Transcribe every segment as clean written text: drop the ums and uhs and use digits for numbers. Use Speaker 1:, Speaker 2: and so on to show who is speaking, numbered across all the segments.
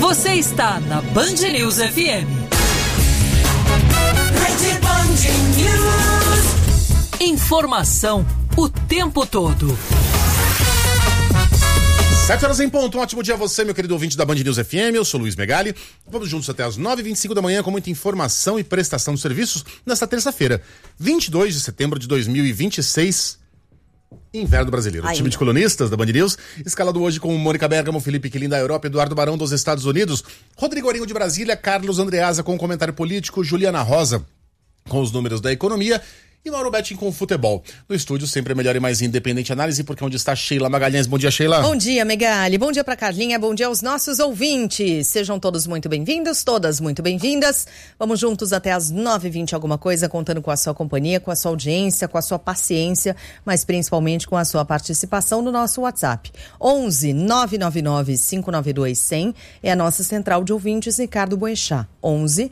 Speaker 1: Você está na Band News FM.
Speaker 2: Rede Band News.
Speaker 1: Informação o tempo todo.
Speaker 3: 7 horas em ponto, um ótimo dia a você, meu querido ouvinte da Band News FM, eu sou Luiz Megali. Vamos juntos até as 9h25 da manhã com muita informação e prestação de serviços nesta terça-feira, 22 de setembro de 2026, inverno brasileiro. O time de colunistas da Band News, escalado hoje com Mônica Bergamo, Felipe Quilin da Europa, Eduardo Barão dos Estados Unidos, Rodrigo Oringo de Brasília, Carlos Andreasa com o comentário político, Juliana Rosa com os números da economia e Mauro Betting com o futebol. No estúdio, sempre a melhor e mais independente análise, porque onde está Sheila Magalhães. Bom dia, Sheila.
Speaker 4: Bom dia, Megali. Bom dia pra Carlinha. Bom dia aos nossos ouvintes. Sejam todos muito bem-vindos, todas muito bem-vindas. Vamos juntos até as 9h20 alguma coisa, contando com a sua companhia, com a sua audiência, com a sua paciência, mas principalmente com a sua participação no nosso WhatsApp. 11 999 592 100 é a nossa central de ouvintes, Ricardo Boechat. 11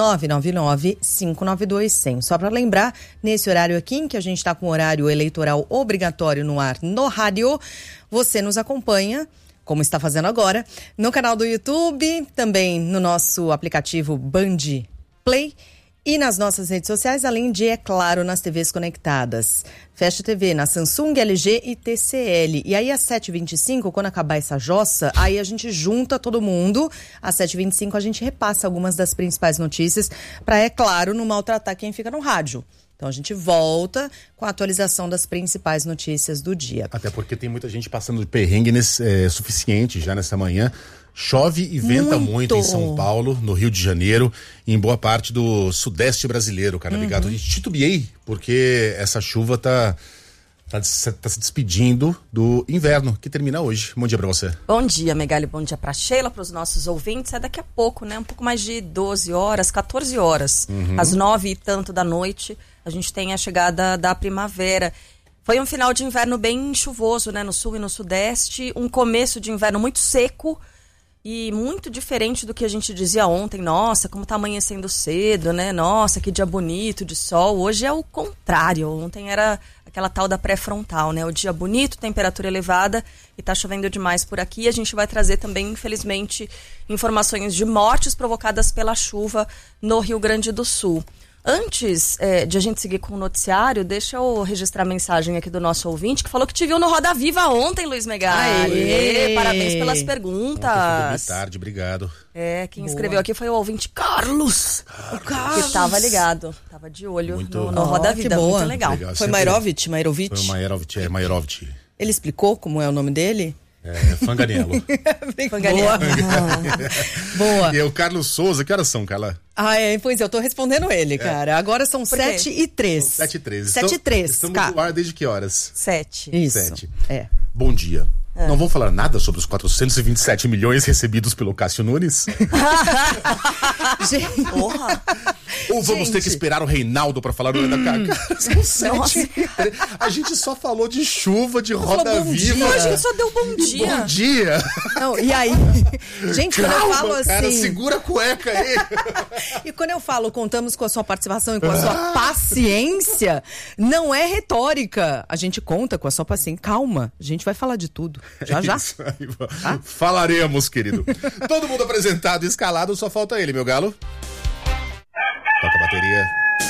Speaker 4: 999 592 100. Só para lembrar, nesse horário aqui, em que a gente está com o horário eleitoral obrigatório no ar no rádio, você nos acompanha, como está fazendo agora, no canal do YouTube, também no nosso aplicativo Band Play e nas nossas redes sociais, além de, é claro, nas TVs conectadas. Fast TV, na Samsung, LG e TCL. E aí, às 7h25, quando acabar essa jossa, aí a gente junta todo mundo. Às 7h25, a gente repassa algumas das principais notícias para, é claro, não maltratar quem fica no rádio. Então a gente volta com a atualização das principais notícias do dia.
Speaker 3: Até porque tem muita gente passando de perrengue suficiente já nessa manhã. Chove e venta muito em São Paulo, no Rio de Janeiro, e em boa parte do sudeste brasileiro, cara. Ligado? E titubeei, porque essa chuva tá se despedindo do inverno, que termina hoje. Bom dia pra você.
Speaker 5: Bom dia, Megali. Bom dia pra Sheila, pros nossos ouvintes. É daqui a pouco, né? Um pouco mais de 12 horas, 14 horas. Às 9 e tanto da noite, a gente tem a chegada da primavera. Foi um final de inverno bem chuvoso, né? No sul e no sudeste. Um começo de inverno muito seco e muito diferente do que a gente dizia ontem. Nossa, como tá amanhecendo cedo, né? Nossa, que dia bonito de sol. Hoje é o contrário. Ontem era aquela tal da pré-frontal, né? O dia bonito, temperatura elevada e tá chovendo demais por aqui. A gente vai trazer também, infelizmente, informações de mortes provocadas pela chuva no Rio Grande do Sul. Antes de a gente seguir com o noticiário, deixa eu registrar a mensagem aqui do nosso ouvinte, que falou que te viu no Roda Viva ontem, Luiz Megali. Parabéns pelas perguntas.
Speaker 3: Boa tarde, obrigado.
Speaker 5: Quem escreveu aqui foi o ouvinte Carlos. O Carlos. Que tava ligado, tava de olho no Roda Viva.
Speaker 4: Boa.
Speaker 5: Muito legal.
Speaker 4: Foi Mairovich?
Speaker 3: Foi o Mairovich.
Speaker 4: Ele explicou como é o nome dele?
Speaker 3: Fanganiello.
Speaker 4: Boa.
Speaker 3: E o Carlos Souza, que horas são, Carla?
Speaker 4: Pois eu tô respondendo ele, cara. Agora são 7h03.
Speaker 3: 7h03.
Speaker 4: 7h03.
Speaker 3: Estamos no ar desde que horas?
Speaker 5: 7.
Speaker 4: Isso.
Speaker 3: 7. Bom dia. Não vamos falar nada sobre os 427 milhões recebidos pelo Cássio Nunes?
Speaker 4: Gente,
Speaker 5: porra!
Speaker 3: Ou vamos ter que esperar o Reinaldo pra falar no da cara? São 7. A gente só falou de chuva, de Roda Viva.
Speaker 5: Não, a gente só deu bom dia.
Speaker 3: Bom dia!
Speaker 4: Não, e aí? Gente, quando eu falo assim...
Speaker 3: Cara, segura a cueca aí!
Speaker 4: E quando eu falo, contamos com a sua participação e com a sua paciência, não é retórica. A gente conta com a sua paciência. Calma, a gente vai falar de tudo. Já.
Speaker 3: Isso aí, falaremos, querido. Todo mundo apresentado e escalado, só falta ele, meu galo. Toca a bateria.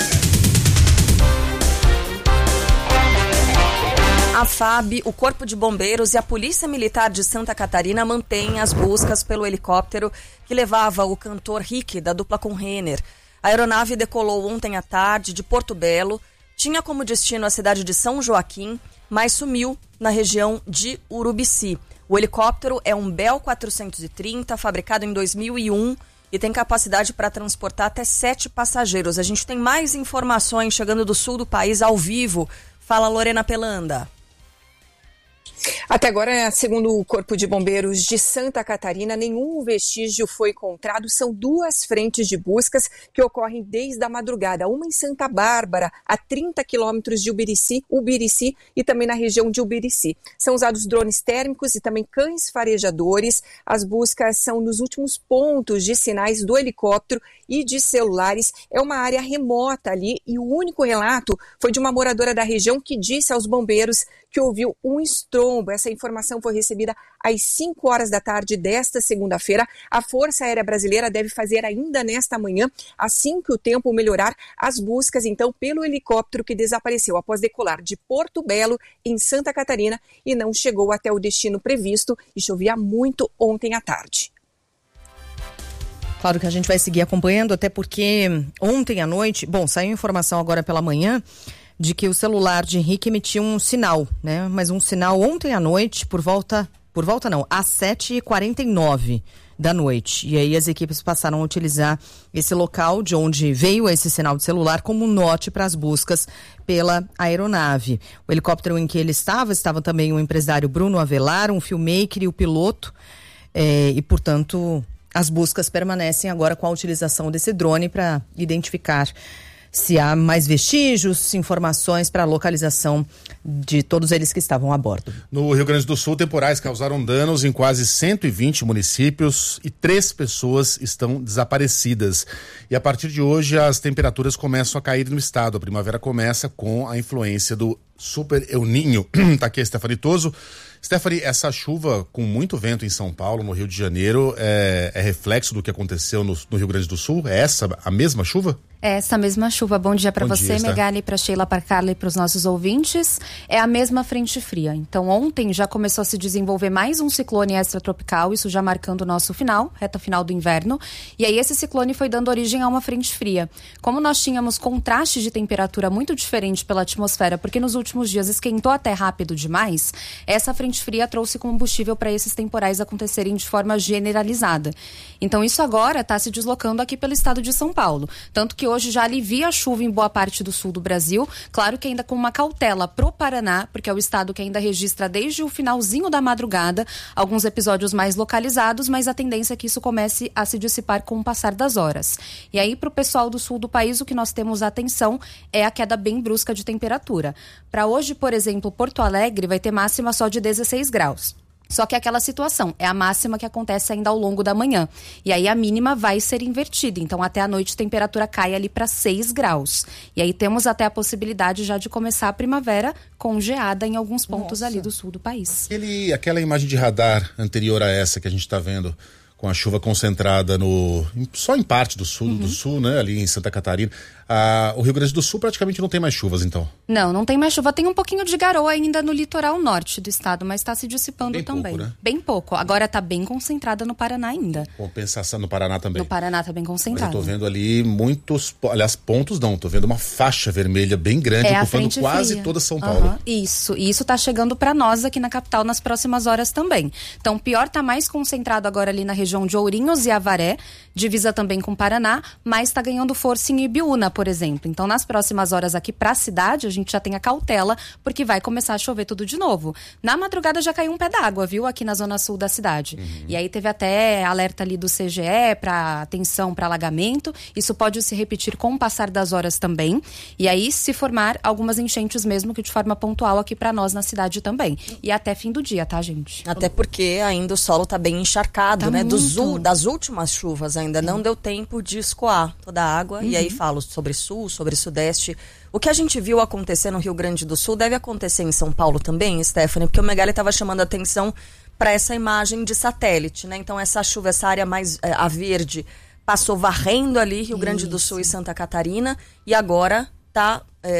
Speaker 5: A FAB, o Corpo de Bombeiros e a Polícia Militar de Santa Catarina mantêm as buscas pelo helicóptero que levava o cantor Rick, da dupla com Renner. A aeronave decolou ontem à tarde de Porto Belo, tinha como destino a cidade de São Joaquim, mas sumiu na região de Urubici. O helicóptero é um Bell 430, fabricado em 2001 e tem capacidade para transportar até 7 passageiros. A gente tem mais informações chegando do sul do país ao vivo. Fala, Lorena Pelanda.
Speaker 6: Até agora, segundo o Corpo de Bombeiros de Santa Catarina, nenhum vestígio foi encontrado. São 2 frentes de buscas que ocorrem desde a madrugada. Uma em Santa Bárbara, a 30 quilômetros de Ubirici, e também na região de Ubirici. São usados drones térmicos e também cães farejadores. As buscas são nos últimos pontos de sinais do helicóptero e de celulares. É uma área remota ali e o único relato foi de uma moradora da região que disse aos bombeiros que ouviu um estrondo tombo. Essa informação foi recebida às 5 horas da tarde desta segunda-feira. A Força Aérea Brasileira deve fazer ainda nesta manhã, assim que o tempo melhorar, as buscas então pelo helicóptero que desapareceu após decolar de Porto Belo, em Santa Catarina, e não chegou até o destino previsto e chovia muito ontem à tarde.
Speaker 4: Claro que a gente vai seguir acompanhando, até porque ontem à noite, saiu informação agora pela manhã de que o celular de Henrique emitiu um sinal, né? Mas um sinal ontem à noite, às 7h49 da noite. E aí as equipes passaram a utilizar esse local de onde veio esse sinal de celular como norte para as buscas pela aeronave. O helicóptero em que ele estava também o empresário Bruno Avelar, um filmmaker e o piloto, e portanto as buscas permanecem agora com a utilização desse drone para identificar se há mais vestígios, informações para a localização de todos eles que estavam a bordo.
Speaker 3: No Rio Grande do Sul, temporais causaram danos em quase 120 municípios e 3 pessoas estão desaparecidas. E a partir de hoje, as temperaturas começam a cair no estado. A primavera começa com a influência do Super El Niño. Tá aqui a Stephanie Toso. Stephanie, essa chuva com muito vento em São Paulo, no Rio de Janeiro, é reflexo do que aconteceu no Rio Grande do Sul? É essa a mesma chuva?
Speaker 7: É essa mesma chuva. Bom dia para você, Megali, para Sheila, para Carla e para os nossos ouvintes. É a mesma frente fria. Então, ontem já começou a se desenvolver mais um ciclone extratropical, isso já marcando o nosso reta final do inverno. E aí esse ciclone foi dando origem a uma frente fria. Como nós tínhamos contraste de temperatura muito diferente pela atmosfera, porque nos últimos dias esquentou até rápido demais, essa frente fria trouxe combustível para esses temporais acontecerem de forma generalizada. Então, isso agora está se deslocando aqui pelo estado de São Paulo. Tanto que hoje já alivia a chuva em boa parte do sul do Brasil, claro que ainda com uma cautela pro Paraná, porque é o estado que ainda registra desde o finalzinho da madrugada alguns episódios mais localizados, mas a tendência é que isso comece a se dissipar com o passar das horas. E aí, pro pessoal do sul do país, o que nós temos atenção é a queda bem brusca de temperatura. Para hoje, por exemplo, Porto Alegre vai ter máxima só de 16 graus. Só que é aquela situação, é a máxima que acontece ainda ao longo da manhã. E aí a mínima vai ser invertida. Então até a noite a temperatura cai ali para 6 graus. E aí temos até a possibilidade já de começar a primavera com geada em alguns pontos ali do sul do país.
Speaker 3: Aquela imagem de radar anterior a essa que a gente está vendo, com a chuva concentrada só em parte do sul, né? Ali em Santa Catarina. O Rio Grande do Sul praticamente não tem mais chuvas, então.
Speaker 7: Não tem mais chuva. Tem um pouquinho de garoa ainda no litoral norte do estado, mas está se dissipando bem também. Pouco, né? Bem pouco. Agora está bem concentrada no Paraná ainda.
Speaker 3: Compensação no Paraná também.
Speaker 7: No Paraná está bem concentrada.
Speaker 3: Mas eu tô vendo ali pontos não, tô vendo uma faixa vermelha bem grande, ocupando quase fria. Toda São Paulo.
Speaker 7: Isso. E isso está chegando para nós aqui na capital nas próximas horas também. Então, pior está mais concentrado agora ali na região de Ourinhos e Avaré, divisa também com o Paraná, mas está ganhando força em Ibiúna, por exemplo. Então, nas próximas horas aqui para a cidade, a gente já tem a cautela, porque vai começar a chover tudo de novo. Na madrugada já caiu um pé d'água, viu? Aqui na zona sul da cidade. E aí teve até alerta ali do CGE para atenção para alagamento. Isso pode se repetir com o passar das horas também. E aí se formar algumas enchentes mesmo que de forma pontual aqui para nós na cidade também. E até fim do dia, tá, gente?
Speaker 5: Até porque ainda o solo tá bem encharcado, né? Das últimas chuvas ainda não deu tempo de escoar toda a água. E aí falo sobre sul, sobre sudeste. O que a gente viu acontecer no Rio Grande do Sul deve acontecer em São Paulo também, Stephanie, porque o Megali estava chamando a atenção para essa imagem de satélite, né? Então essa chuva, essa área mais a verde, passou varrendo ali Rio Grande do Sul e Santa Catarina e agora está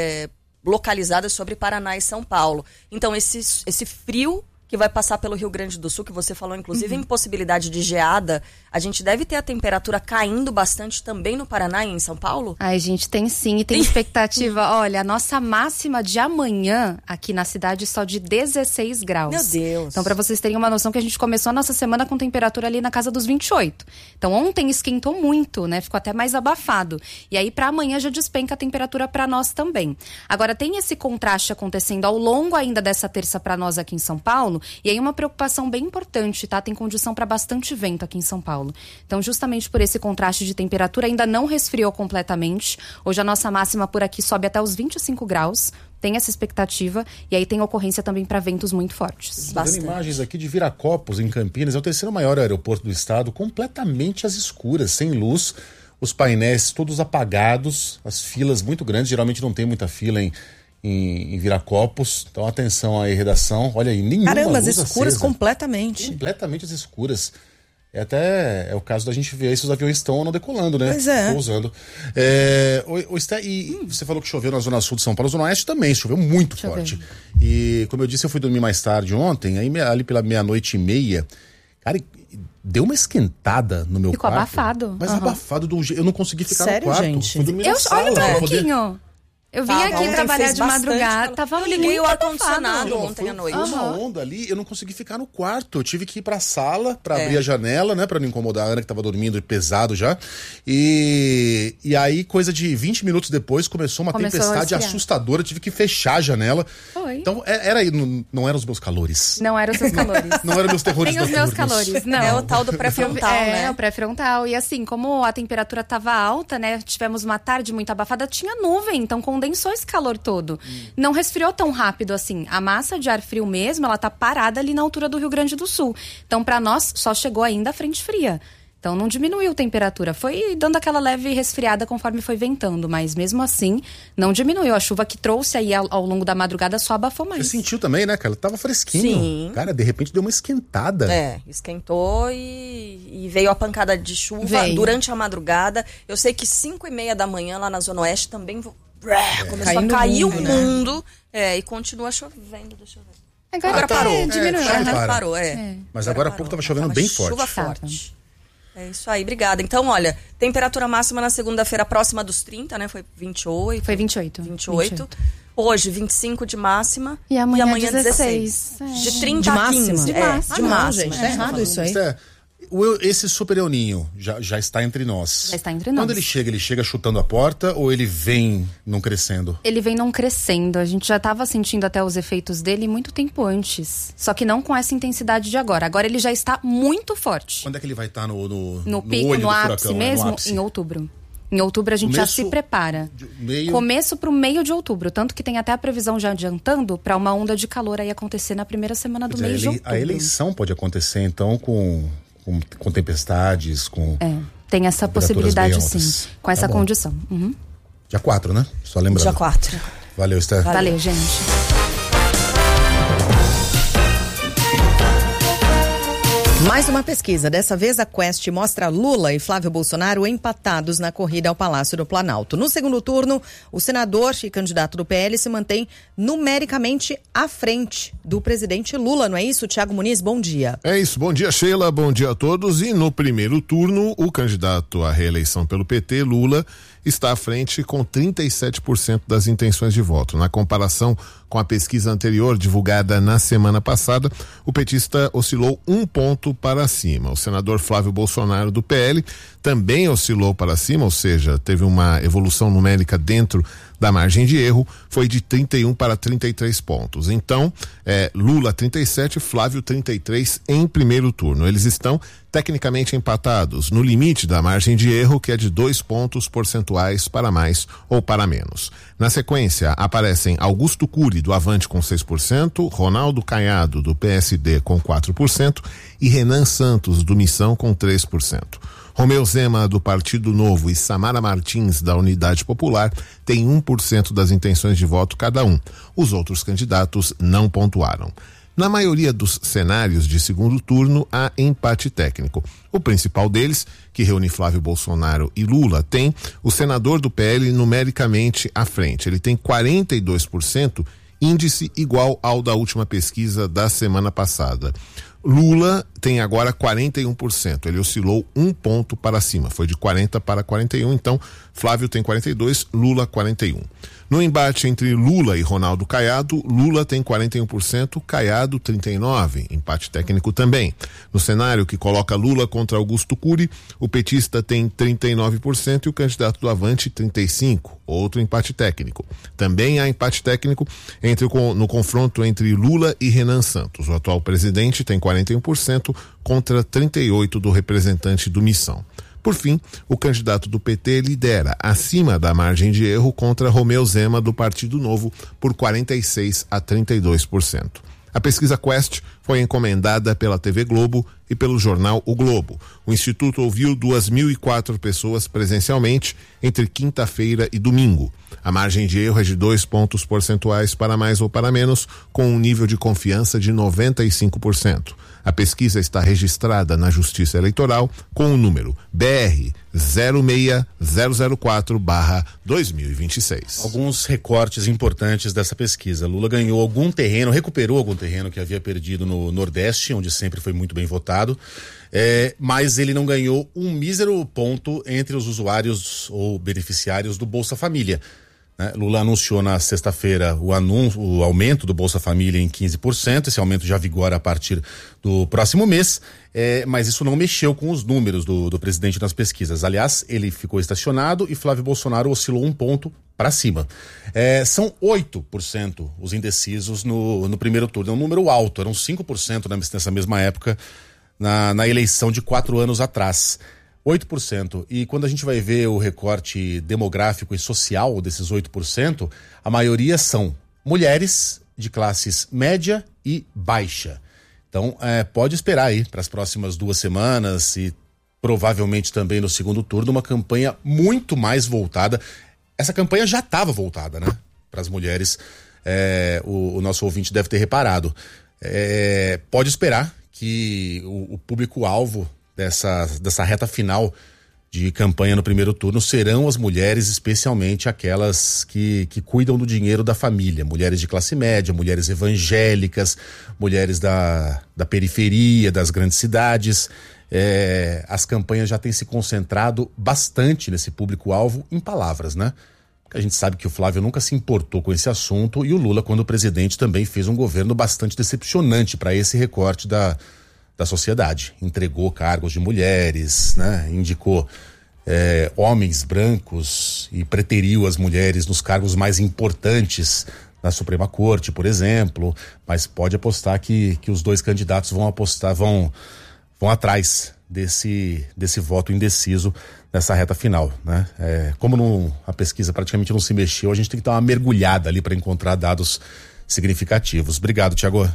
Speaker 5: localizada sobre Paraná e São Paulo. Então esse frio que vai passar pelo Rio Grande do Sul, que você falou, inclusive, em possibilidade de geada, a gente deve ter a temperatura caindo bastante também no Paraná e em São Paulo?
Speaker 7: Ai, gente, tem sim, e tem expectativa. Olha, a nossa máxima de amanhã aqui na cidade só de 16 graus.
Speaker 5: Meu Deus!
Speaker 7: Então, para vocês terem uma noção que a gente começou a nossa semana com temperatura ali na casa dos 28. Então, ontem esquentou muito, né? Ficou até mais abafado. E aí, para amanhã já despenca a temperatura para nós também. Agora, tem esse contraste acontecendo ao longo ainda dessa terça para nós aqui em São Paulo. E aí uma preocupação bem importante, tá? Tem condição para bastante vento aqui em São Paulo. Então, justamente por esse contraste de temperatura, ainda não resfriou completamente. Hoje a nossa máxima por aqui sobe até os 25 graus. Tem essa expectativa. E aí tem ocorrência também para ventos muito fortes.
Speaker 3: Estou vendo imagens aqui de Viracopos, em Campinas. É o terceiro maior aeroporto do estado, completamente às escuras, sem luz. Os painéis todos apagados, as filas muito grandes. Geralmente não tem muita fila em em Viracopos. Então, atenção aí, redação. Olha aí, nenhuma
Speaker 4: Caramba, as
Speaker 3: luz
Speaker 4: escuras
Speaker 3: acesa.
Speaker 4: completamente.
Speaker 3: Completamente as escuras. É o caso da gente ver aí se os aviões estão ou não decolando, né?
Speaker 4: Pois é.
Speaker 3: Pousando. E você falou que choveu na zona sul de São Paulo, zona oeste também, choveu muito forte. E como eu disse, eu fui dormir mais tarde ontem, aí ali pela 00:30, cara, deu uma esquentada no meu
Speaker 7: Ficou
Speaker 3: quarto.
Speaker 7: abafado.
Speaker 3: Mas abafado do jeito. Eu não consegui ficar
Speaker 4: Sério,
Speaker 3: no quarto.
Speaker 4: gente?
Speaker 3: Fui dormir na sala,
Speaker 7: Olha
Speaker 3: pra
Speaker 7: um
Speaker 3: poder-
Speaker 7: pouquinho. Eu vim
Speaker 5: Tava,
Speaker 7: aqui
Speaker 5: ontem
Speaker 7: trabalhar
Speaker 5: fez
Speaker 7: de
Speaker 5: bastante
Speaker 7: madrugada,
Speaker 5: calor.
Speaker 7: tava
Speaker 5: Eu liguei
Speaker 7: muito
Speaker 5: o ar-condicionado
Speaker 7: abafado.
Speaker 5: ontem à noite.
Speaker 3: Foi uma onda ali, eu não consegui ficar no quarto. Eu tive que ir pra sala pra abrir a janela, né? Pra não incomodar a Ana, que tava dormindo pesado já. E aí, coisa de 20 minutos depois, começou uma tempestade assustadora. Eu tive que fechar a janela.
Speaker 7: Foi.
Speaker 3: Então, não eram os meus calores.
Speaker 7: Não eram os seus calores.
Speaker 3: Não eram meus terrores
Speaker 7: Nem os meus
Speaker 3: noturnos.
Speaker 7: calores, não.
Speaker 5: É o tal do pré-frontal, né?
Speaker 7: É, o pré-frontal. E assim, como a temperatura tava alta, né? Tivemos uma tarde muito abafada, tinha nuvem, então condensou esse calor todo. Não resfriou tão rápido assim. A massa de ar frio mesmo, ela tá parada ali na altura do Rio Grande do Sul. Então, pra nós, só chegou ainda a frente fria. Então, não diminuiu a temperatura. Foi dando aquela leve resfriada conforme foi ventando. Mas, mesmo assim, não diminuiu. A chuva que trouxe aí ao longo da madrugada só abafou mais.
Speaker 3: Você sentiu também, né, cara? Tava fresquinho.
Speaker 5: Sim.
Speaker 3: Cara, de repente deu uma esquentada.
Speaker 5: Esquentou e veio a pancada de chuva durante a madrugada. Eu sei que 5:30 da manhã lá na Zona Oeste também começou a cair o mundo. E continua chovendo, deixa eu ver.
Speaker 7: Agora
Speaker 3: parou.
Speaker 7: Diminuiu.
Speaker 3: Chove e para.
Speaker 5: Parou,
Speaker 3: Mas agora há pouco tava chovendo bem forte.
Speaker 5: Chuva forte. É isso aí, obrigada. Então, olha, temperatura máxima na segunda-feira próxima dos 30, né? Foi 28.
Speaker 7: Foi 28.
Speaker 5: 28. Hoje, 25 de máxima.
Speaker 7: E amanhã 16.
Speaker 5: De 30
Speaker 4: de
Speaker 5: a
Speaker 4: máxima?
Speaker 5: 15.
Speaker 4: De máxima.
Speaker 5: De
Speaker 4: Não,
Speaker 5: máxima.
Speaker 4: gente, tá errado isso aí.
Speaker 3: Esse super El Ninho já está entre nós.
Speaker 7: Já está entre nós.
Speaker 3: Quando ele chega chutando a porta ou ele vem não crescendo?
Speaker 7: Ele vem não crescendo. A gente já estava sentindo até os efeitos dele muito tempo antes. Só que não com essa intensidade de agora. Agora ele já está muito forte.
Speaker 3: Quando é que ele vai estar no
Speaker 7: pico,
Speaker 3: olho
Speaker 7: no
Speaker 3: do
Speaker 7: ápice
Speaker 3: furacão,
Speaker 7: mesmo?
Speaker 3: no ápice?
Speaker 7: Em outubro. Em outubro a gente já se prepara. Começo pro meio de outubro. Tanto que tem até a previsão já adiantando para uma onda de calor aí acontecer na primeira semana do mês de outubro.
Speaker 3: A eleição pode acontecer, então, com tempestades, com...
Speaker 7: Tem essa possibilidade, sim. Com essa condição. Uhum.
Speaker 3: Dia 4, né? Só lembrando.
Speaker 5: Dia 4.
Speaker 3: Valeu, Esther.
Speaker 7: Valeu, gente.
Speaker 4: Mais uma pesquisa. Dessa vez, a Quest mostra Lula e Flávio Bolsonaro empatados na corrida ao Palácio do Planalto. No segundo turno, o senador e candidato do PL se mantém numericamente à frente do presidente Lula. Não é isso? Thiago Muniz, bom dia.
Speaker 8: É isso. Bom dia, Sheila. Bom dia a todos. E no primeiro turno, o candidato à reeleição pelo PT, Lula, está à frente com 37% das intenções de voto. Na comparação com a pesquisa anterior, divulgada na semana passada, o petista oscilou 1 ponto para cima. O senador Flávio Bolsonaro, do PL, também oscilou para cima, ou seja, teve uma evolução numérica dentro da margem de erro, foi de 31 para 33 pontos. Então, Lula 37, Flávio 33 em primeiro turno. Eles estão tecnicamente empatados, no limite da margem de erro, que é de 2 pontos percentuais para mais ou para menos. Na sequência, aparecem Augusto Cury, do Avante, com 6%, Ronaldo Caiado, do PSD, com 4%, e Renan Santos, do Missão, com 3%. Romeu Zema, do Partido Novo, e Samara Martins, da Unidade Popular, têm 1% das intenções de voto cada um. Os outros candidatos não pontuaram. Na maioria dos cenários de segundo turno, há empate técnico. O principal deles, que reúne Flávio Bolsonaro e Lula, tem o senador do PL numericamente à frente. Ele tem 42%, índice igual ao da última pesquisa da semana passada. Lula tem agora 41%, ele oscilou 1 ponto para cima, foi de 40 para 41, então Flávio tem 42, Lula 41. No embate entre Lula e Ronaldo Caiado, Lula tem 41%, Caiado 39%, empate técnico também. No cenário que coloca Lula contra Augusto Cury, o petista tem 39% e o candidato do Avante 35%, outro empate técnico. Também há empate técnico no confronto entre Lula e Renan Santos. O atual presidente tem 41% contra 38% do representante do Missão. Por fim, o candidato do PT lidera, acima da margem de erro, contra Romeu Zema, do Partido Novo, por 46% a 32%. A pesquisa Quest foi encomendada pela TV Globo e pelo jornal O Globo. O Instituto ouviu 2.004 pessoas presencialmente entre quinta-feira e domingo. A margem de erro é de 2 pontos percentuais para mais ou para menos, com um nível de confiança de 95%. A pesquisa está registrada na Justiça Eleitoral com o número BR 06004/2026.
Speaker 3: Alguns recortes importantes dessa pesquisa. Lula ganhou algum terreno, recuperou algum terreno que havia perdido no Nordeste, onde sempre foi muito bem votado, mas ele não ganhou um mísero ponto entre os usuários ou beneficiários do Bolsa Família. Lula anunciou na sexta-feira o aumento do Bolsa Família em 15%, esse aumento já vigora a partir do próximo mês, mas isso não mexeu com os números do presidente nas pesquisas. Aliás, ele ficou estacionado e Flávio Bolsonaro oscilou um ponto para cima. São 8% os indecisos no primeiro turno, é um número alto, eram 5% nessa mesma época, na eleição de 4 anos atrás. 8%. E quando a gente vai ver o recorte demográfico e social desses 8%, a maioria são mulheres de classes média e baixa. Então, pode esperar aí para as próximas 2 semanas e provavelmente também no segundo turno uma campanha muito mais voltada. Essa campanha já estava voltada, né? Para as mulheres, o nosso ouvinte deve ter reparado. Pode esperar que o público-alvo dessa reta final de campanha no primeiro turno serão as mulheres, especialmente aquelas que cuidam do dinheiro da família, mulheres de classe média, mulheres evangélicas, mulheres da periferia, das grandes cidades. As campanhas já têm se concentrado bastante nesse público-alvo em palavras, né? A gente sabe que o Flávio nunca se importou com esse assunto e o Lula, quando presidente, também fez um governo bastante decepcionante para esse recorte da sociedade. Entregou cargos de mulheres, né? Indicou homens brancos e preteriu as mulheres nos cargos mais importantes na Suprema Corte, por exemplo, mas pode apostar que os 2 candidatos vão atrás desse voto indeciso nessa reta final, né? Como a pesquisa praticamente não se mexeu, a gente tem que dar uma mergulhada ali para encontrar dados significativos. Obrigado, Tiago.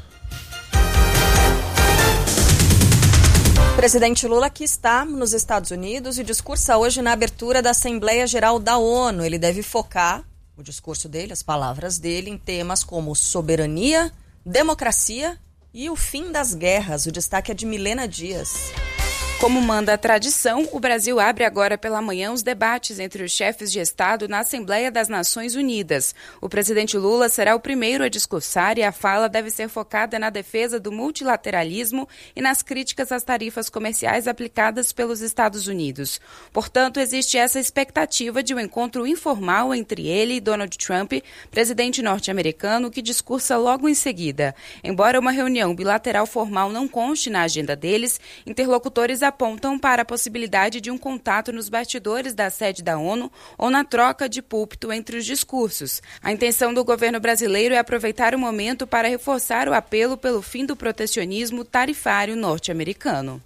Speaker 5: O presidente Lula, que está nos Estados Unidos e discursa hoje na abertura da Assembleia Geral da ONU. Ele deve focar o discurso dele, as palavras dele, em temas como soberania, democracia e o fim das guerras. O destaque é de Milena Dias.
Speaker 9: Como manda a tradição, o Brasil abre agora pela manhã os debates entre os chefes de Estado na Assembleia das Nações Unidas. O presidente Lula será o primeiro a discursar e a fala deve ser focada na defesa do multilateralismo e nas críticas às tarifas comerciais aplicadas pelos Estados Unidos. Portanto, existe essa expectativa de um encontro informal entre ele e Donald Trump, presidente norte-americano, que discursa logo em seguida. Embora uma reunião bilateral formal não conste na agenda deles, interlocutores apontam para a possibilidade de um contato nos bastidores da sede da ONU ou na troca de púlpito entre os discursos. A intenção do governo brasileiro é aproveitar o momento para reforçar o apelo pelo fim do protecionismo tarifário norte-americano.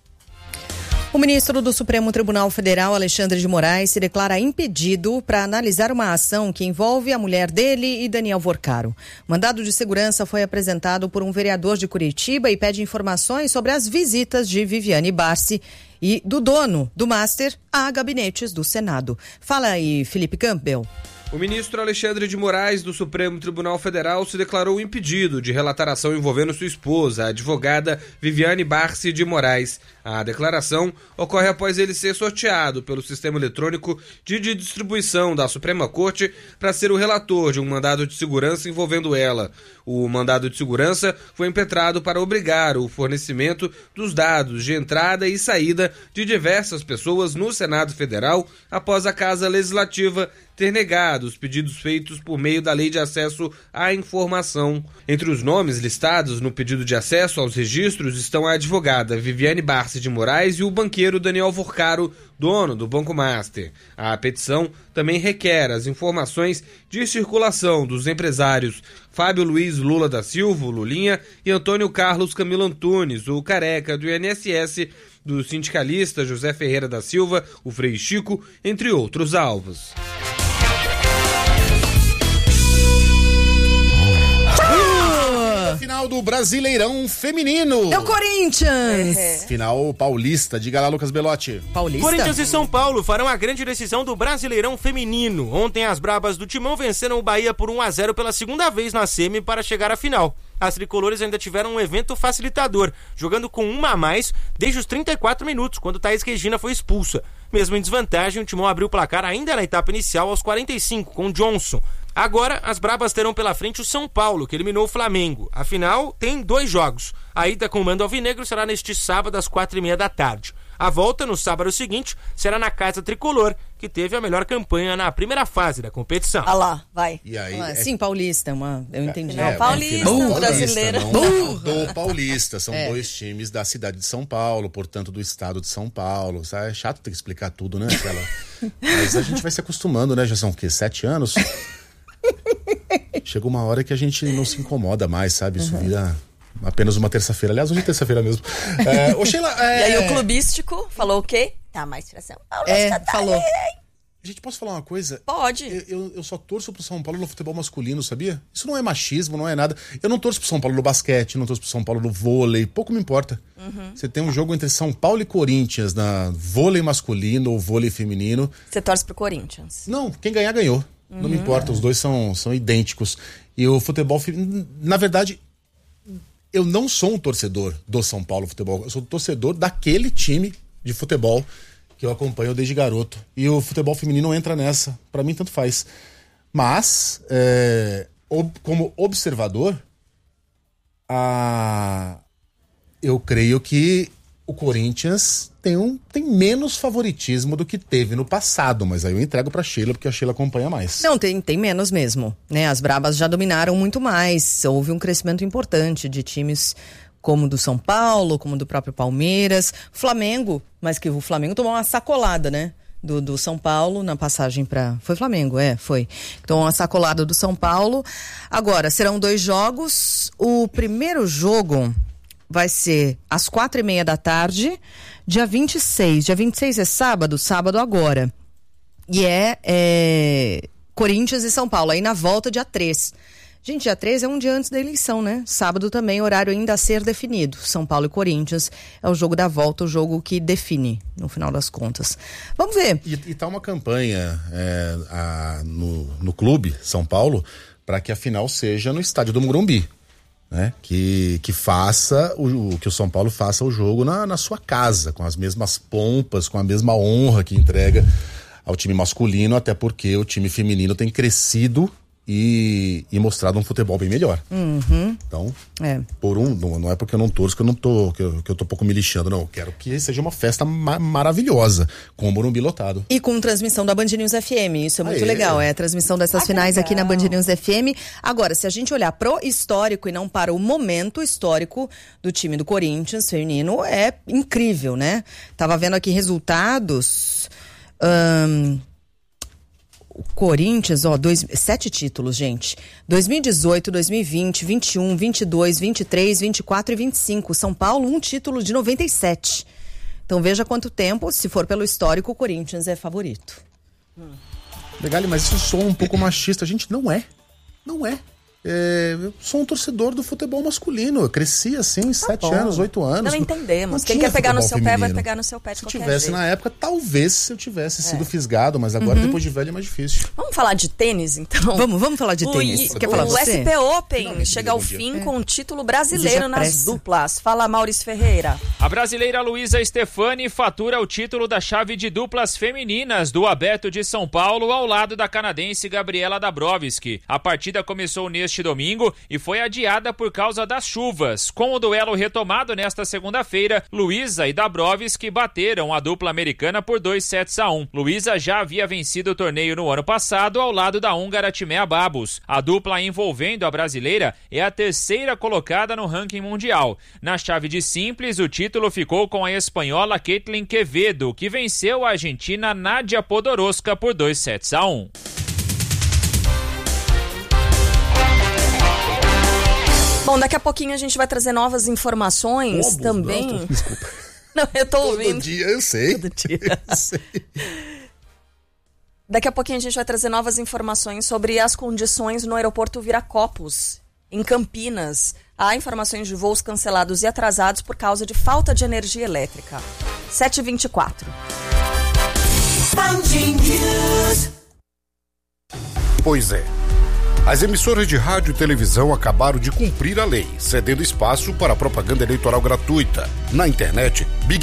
Speaker 4: O ministro do Supremo Tribunal Federal, Alexandre de Moraes, se declara impedido para analisar uma ação que envolve a mulher dele e Daniel Vorcaro. O mandado de segurança foi apresentado por um vereador de Curitiba e pede informações sobre as visitas de Viviane Barsi e do dono do Master a gabinetes do Senado. Fala aí, Felipe Campbell.
Speaker 10: O ministro Alexandre de Moraes, do Supremo Tribunal Federal, se declarou impedido de relatar ação envolvendo sua esposa, a advogada Viviane Barsi de Moraes. A declaração ocorre após ele ser sorteado pelo sistema eletrônico de distribuição da Suprema Corte para ser o relator de um mandado de segurança envolvendo ela. O mandado de segurança foi impetrado para obrigar o fornecimento dos dados de entrada e saída de diversas pessoas no Senado Federal após a Casa Legislativa ter negado os pedidos feitos por meio da Lei de Acesso à Informação. Entre os nomes listados no pedido de acesso aos registros estão a advogada Viviane Barsi de Moraes e o banqueiro Daniel Vorcaro, dono do Banco Master. A petição também requer as informações de circulação dos empresários Fábio Luiz Lula da Silva, o Lulinha, e Antônio Carlos Camilo Antunes, o careca do INSS, do sindicalista José Ferreira da Silva, o Frei Chico, entre outros alvos.
Speaker 3: Final do Brasileirão Feminino.
Speaker 4: É o Corinthians!
Speaker 3: Final paulista. Diga lá, Lucas Belotti.
Speaker 4: Paulista?
Speaker 11: Corinthians e São Paulo farão a grande decisão do Brasileirão Feminino. Ontem as brabas do Timão venceram o Bahia por 1-0 pela segunda vez na semi para chegar à final. As tricolores ainda tiveram um evento facilitador, jogando com uma a mais desde os 34 minutos, quando Thaís Regina foi expulsa. Mesmo em desvantagem, o Timão abriu o placar ainda na etapa inicial aos 45, com Johnson. Agora, as brabas terão pela frente o São Paulo, que eliminou o Flamengo. Afinal, tem 2 jogos. A ida com o mando alvinegro será neste sábado às 4h30 da tarde. A volta, no sábado seguinte, será na Casa Tricolor, que teve a melhor campanha na primeira fase da competição.
Speaker 5: Ah lá, vai.
Speaker 3: E aí,
Speaker 4: Sim, paulista, eu entendi.
Speaker 5: Não, paulista, brasileira.
Speaker 3: Do paulista, são 2 times da cidade de São Paulo, portanto do estado de São Paulo. É chato ter que explicar tudo, né? Mas a gente vai se acostumando, né? Já são o quê? 7 anos? Chega uma hora que a gente não se incomoda mais, sabe? Isso vira apenas uma terça-feira. Aliás, hoje é terça-feira mesmo. Ô, Sheila,
Speaker 5: E aí o clubístico falou o quê? Tá mais pra São Paulo.
Speaker 4: Falou.
Speaker 3: Gente, posso falar uma coisa?
Speaker 5: Pode.
Speaker 3: Eu só torço pro São Paulo no futebol masculino, sabia? Isso não é machismo, não é nada. Eu não torço pro São Paulo no basquete, não torço pro São Paulo no vôlei, pouco me importa. Você tem um jogo entre São Paulo e Corinthians na vôlei masculino ou vôlei feminino.
Speaker 5: Você torce pro Corinthians?
Speaker 3: Não, quem ganhar, ganhou. Não me importa, os dois são idênticos. E o futebol feminino, na verdade, eu não sou um torcedor do São Paulo Futebol, eu sou um torcedor daquele time de futebol que eu acompanho desde garoto. E o futebol feminino entra nessa. Pra mim, tanto faz. Mas, como observador, eu creio que o Corinthians tem menos favoritismo do que teve no passado. Mas aí eu entrego pra Sheila, porque a Sheila acompanha mais.
Speaker 4: Não, tem menos mesmo, né? As brabas já dominaram muito mais. Houve um crescimento importante de times como do São Paulo, como do próprio Palmeiras, Flamengo, mas que o Flamengo tomou uma sacolada, né? Do São Paulo na passagem pra... Foi Flamengo, foi. Então, uma sacolada do São Paulo. Agora, serão 2 jogos. O primeiro jogo vai ser às 4h30 da tarde, dia 26. Dia 26 é sábado agora. E é Corinthians e São Paulo, aí na volta dia 3. Gente, dia 3 é um dia antes da eleição, né? Sábado também, horário ainda a ser definido. São Paulo e Corinthians é o jogo da volta, o jogo que define, no final das contas. Vamos ver.
Speaker 3: E tá uma campanha no clube São Paulo para que a final seja no estádio do Morumbi, né? Que faça que o São Paulo faça o jogo na sua casa, com as mesmas pompas, com a mesma honra que entrega ao time masculino, até porque o time feminino tem crescido e mostrado um futebol bem melhor. Então, não é porque eu não torço que eu tô pouco me lixando, não. Eu quero que seja uma festa maravilhosa, com o Morumbi lotado.
Speaker 4: E com transmissão da Band News FM, isso é muito legal, a transmissão dessas finais aqui na Band News FM. Agora, se a gente olhar pro histórico e não para o momento histórico do time do Corinthians feminino, é incrível, né? Tava vendo aqui resultados... O Corinthians, 7 títulos, gente. 2018, 2020, 21, 22, 23, 24 e 25. São Paulo, 1 título de 97. Então veja quanto tempo, se for pelo histórico, o Corinthians é favorito.
Speaker 3: Legal, mas isso soa um pouco machista. Gente, não é. Não é. Eu sou um torcedor do futebol masculino. Eu cresci assim, 7 anos, 8 anos.
Speaker 5: Não entendemos. Quem quer pegar no seu pé, vai pegar no seu pé de qualquer jeito. Se tivesse na
Speaker 3: época, talvez eu tivesse sido fisgado, mas agora, depois de velho, é mais difícil.
Speaker 5: Vamos falar de tênis, então?
Speaker 4: Vamos falar de tênis.
Speaker 5: Quer falar o SP Open chega ao fim com um título brasileiro nas duplas. Fala, Maurício Ferreira.
Speaker 12: A brasileira Luísa Stefani fatura o título da chave de duplas femininas do Aberto de São Paulo ao lado da canadense Gabriela Dabrowski. A partida começou neste domingo e foi adiada por causa das chuvas. Com o duelo retomado nesta segunda-feira, Luísa e Dabrowski bateram a dupla americana por 2-1. Luísa já havia vencido o torneio no ano passado ao lado da húngara Timea Babos. A dupla envolvendo a brasileira é a 3ª colocada no ranking mundial. Na chave de simples, o título ficou com a espanhola Caitlin Quevedo, que venceu a argentina Nadia Podoroska por 2-1.
Speaker 5: Bom, daqui a pouquinho a gente vai trazer novas informações também.
Speaker 3: Não, desculpa.
Speaker 5: Não, eu tô ouvindo.
Speaker 3: Todo dia, eu sei.
Speaker 5: Todo dia.
Speaker 3: Eu sei.
Speaker 5: Daqui a pouquinho a gente vai trazer novas informações sobre as condições no aeroporto Viracopos, em Campinas. há informações de voos cancelados e atrasados por causa de falta de energia elétrica. 7h24.
Speaker 13: Pois é. As emissoras de rádio e televisão acabaram de cumprir a lei, cedendo espaço para propaganda eleitoral gratuita. Na internet, Big